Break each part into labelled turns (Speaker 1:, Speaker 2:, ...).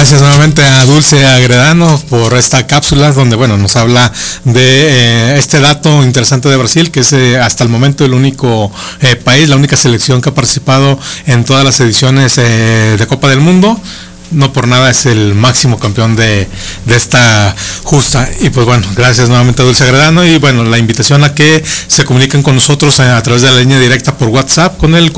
Speaker 1: Gracias nuevamente a Dulce Agredano por esta cápsula donde, bueno, nos habla de este dato interesante de Brasil, que es hasta el momento el único país, la única selección que ha participado en todas las ediciones de Copa del Mundo. No por nada es el máximo campeón de esta justa. Y pues bueno, gracias nuevamente a Dulce Agredano, y bueno, la invitación a que se comuniquen con nosotros a través de la línea directa por WhatsApp con el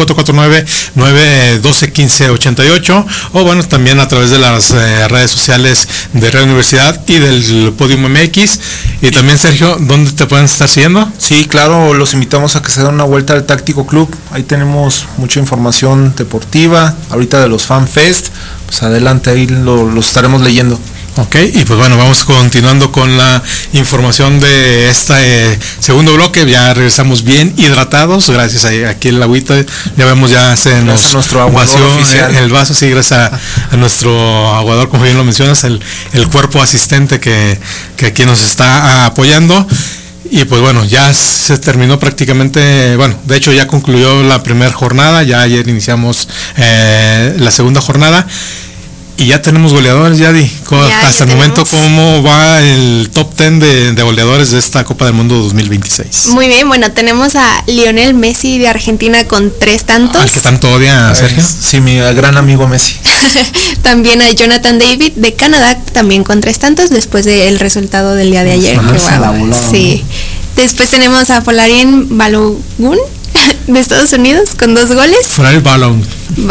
Speaker 1: 449-912-1588, o bueno, también a través de las redes sociales de Radio Universidad y del Podium MX. Y también, Sergio, ¿dónde te pueden estar siguiendo?
Speaker 2: Sí, claro, los invitamos a que se den una vuelta al Táctico Club. Ahí tenemos mucha información deportiva, ahorita de los Fan Fest. Pues adelante, ahí los estaremos leyendo.
Speaker 1: Ok, y pues bueno, vamos continuando con la información de este segundo bloque. Ya regresamos bien hidratados, gracias a aquí el agüita, ya vemos, ya se nos
Speaker 2: nuestro aguador oficial.
Speaker 1: El vaso, sí, gracias a nuestro aguador, como bien lo mencionas, el cuerpo asistente que aquí nos está apoyando. Y pues bueno, ya se terminó prácticamente, bueno, de hecho ya concluyó la primera jornada, ya ayer iniciamos la segunda jornada. Y ya tenemos goleadores, Yadi. Hasta el momento, ¿cómo va el top 10 de goleadores de esta Copa del Mundo 2026?
Speaker 3: Muy bien, bueno, tenemos a Lionel Messi de Argentina con 3 tantos.
Speaker 1: ¿Al que tanto odia, Sergio?
Speaker 2: Sí, mi gran amigo Messi.
Speaker 3: También a Jonathan David de Canadá, también con 3 tantos, después del resultado del día de ayer. Sí. Después tenemos a Folarin Balogun de Estados Unidos con 2 goles.
Speaker 1: Folarin Balogun.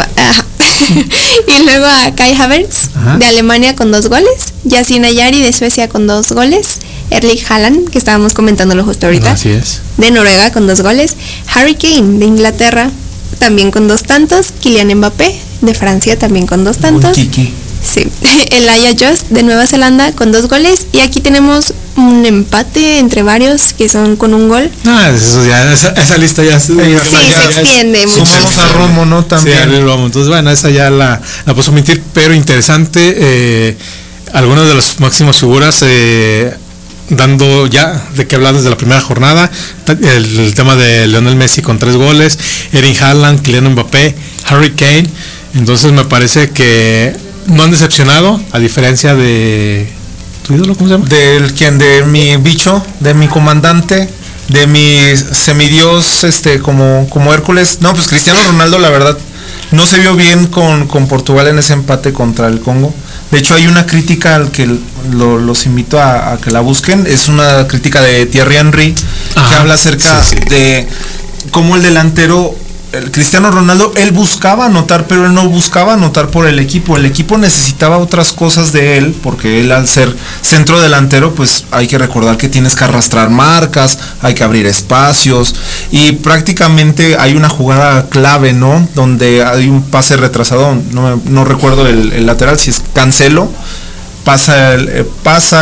Speaker 3: Y luego a Kai Havertz de Alemania con 2 goles, Yasin Ayari de Suecia con 2 goles, Erling Haaland, que estábamos comentándolo justo ahorita,
Speaker 1: así es, de
Speaker 3: Noruega con 2 goles, Harry Kane de Inglaterra también con 2 tantos, Kylian Mbappé de Francia también con 2 tantos. Sí, Elijah Just de Nueva Zelanda con 2 goles, y aquí tenemos un empate entre varios que son con 1 gol.
Speaker 1: Eso ya, esa lista ya se
Speaker 3: extiende mucho.
Speaker 2: Sumamos a Romo, ¿no? También.
Speaker 1: Sí, Romo. Entonces, bueno, esa ya la puedo omitir, pero interesante. Algunas de las máximas figuras dando ya de qué hablar desde la primera jornada. El tema de Lionel Messi con 3 goles, Erling Haaland, Kylian Mbappé, Harry Kane. Entonces me parece que no han decepcionado, a diferencia de tu ídolo, ¿cómo se llama?
Speaker 2: De mi bicho, de mi comandante, de mi semidios, como Hércules. No, pues Cristiano Ronaldo, la verdad, no se vio bien con Portugal en ese empate contra el Congo. De hecho, hay una crítica al que los invito a que la busquen. Es una crítica de Thierry Henry, que habla acerca de cómo el delantero, el Cristiano Ronaldo, él buscaba anotar, pero él no buscaba anotar por el equipo. El equipo necesitaba otras cosas de él, porque él, al ser centro delantero, pues hay que recordar que tienes que arrastrar marcas, hay que abrir espacios, y prácticamente hay una jugada clave, ¿no? Donde hay un pase retrasado, no recuerdo el lateral, si es Cancelo, pasa